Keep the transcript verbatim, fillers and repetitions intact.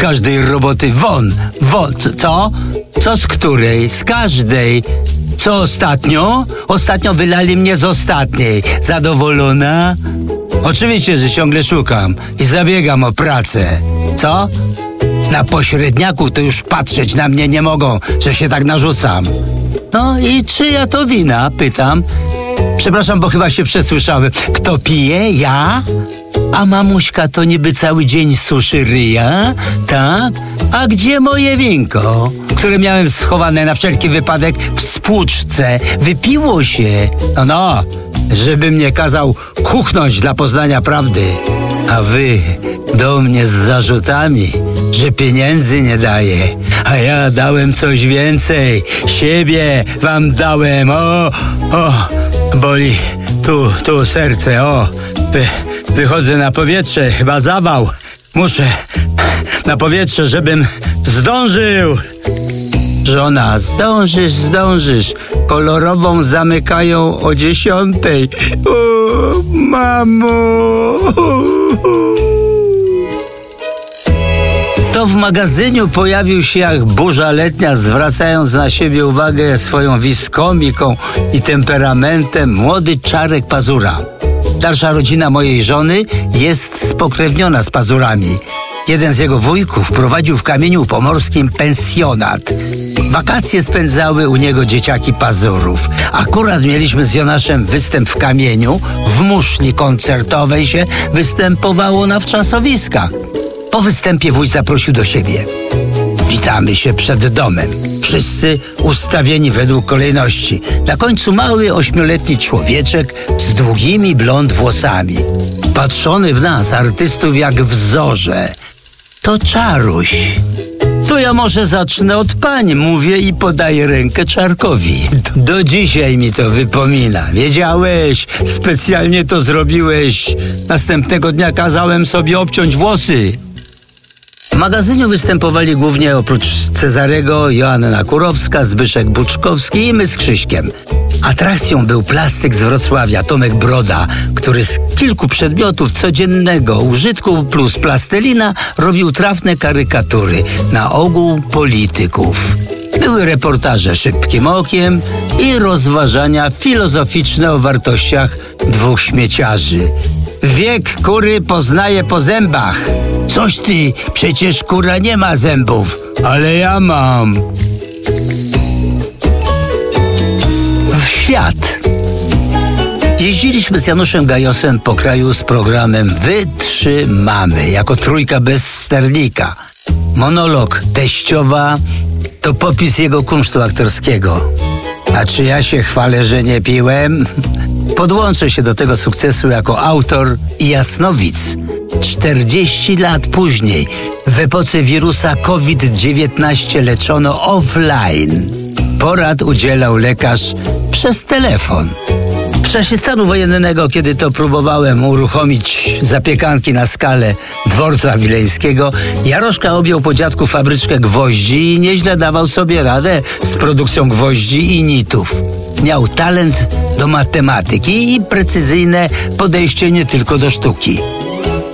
każdej roboty. Won, won, co? Co z której? Z każdej. Co ostatnio? Ostatnio wylali mnie z ostatniej. Zadowolona? Oczywiście, że ciągle szukam i zabiegam o pracę. Co? Na pośredniaku to już patrzeć na mnie nie mogą, że się tak narzucam. No i czyja to wina? Pytam. Przepraszam, bo chyba się przesłyszałem. Kto pije? Ja? A mamuśka to niby cały dzień suszy ryja? Tak? A gdzie moje winko, które miałem schowane na wszelki wypadek w spłuczce? Wypiło się. No, no, żeby mnie kazał kuchnąć dla poznania prawdy. A wy do mnie z zarzutami, że pieniędzy nie daję. A ja dałem coś więcej. Siebie wam dałem. O, o, boli tu, tu serce. O, wy, wychodzę na powietrze. Chyba zawał. Muszę na powietrze, żebym zdążył. Żona, zdążysz, zdążysz. Kolorową zamykają o dziesiątej. O, mamo. To w magazynie pojawił się jak burza letnia, zwracając na siebie uwagę swoją wiskomiką i temperamentem młody Czarek Pazura. Dalsza rodzina mojej żony jest spokrewniona z Pazurami. Jeden z jego wujków prowadził w Kamieniu Pomorskim pensjonat. Wakacje spędzały u niego dzieciaki Pazurów. Akurat mieliśmy z Jonaszem występ w Kamieniu. W muszli koncertowej się występowało na wczasowiskach. Po występie wuj zaprosił do siebie. Witamy się przed domem. Wszyscy ustawieni według kolejności. Na końcu mały ośmioletni człowieczek z długimi blond włosami. Patrzony w nas, artystów, jak w zorze. To Czaruś. To ja może zacznę od pań, mówię i podaję rękę Czarkowi. Do dzisiaj mi to wypomina. Wiedziałeś, specjalnie to zrobiłeś. Następnego dnia kazałem sobie obciąć włosy. W magazynie występowali głównie oprócz Cezarego Joanna Kurowska, Zbyszek Buczkowski i my z Krzyśkiem. Atrakcją był plastyk z Wrocławia, Tomek Broda, który z kilku przedmiotów codziennego użytku plus plastelina robił trafne karykatury, na ogół polityków. Były reportaże szybkim okiem i rozważania filozoficzne o wartościach dwóch śmieciarzy. Wiek kury poznaje po zębach. Coś ty, przecież kura nie ma zębów. Ale ja mam. W świat. Jeździliśmy z Januszem Gajosem po kraju z programem Wytrzymamy, jako trójka bez sternika. Monolog teściowa to popis jego kunsztu aktorskiego. A czy ja się chwalę, że nie piłem? Podłączę się do tego sukcesu jako autor i jasnowic. czterdzieści lat później, w epoce wirusa COVID dziewiętnaście leczono offline. Porad udzielał lekarz przez telefon. W czasie stanu wojennego, kiedy to próbowałem uruchomić zapiekanki na skalę dworca wileńskiego, Jaroszka objął po dziadku fabryczkę gwoździ i nieźle dawał sobie radę z produkcją gwoździ i nitów. Miał talent do matematyki i precyzyjne podejście nie tylko do sztuki.